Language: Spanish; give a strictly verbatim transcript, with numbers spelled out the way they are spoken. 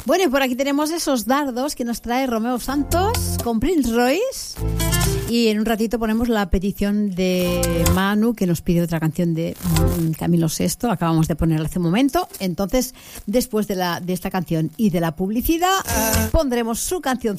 Bueno, y por aquí tenemos esos dardos que nos trae Romeo Santos con Prince Royce. Y en un ratito ponemos la petición de Manu, que nos pide otra canción de Camilo Sesto. Acabamos de ponerla hace un momento. Entonces, después de, la, de esta canción y de la publicidad, pondremos su canción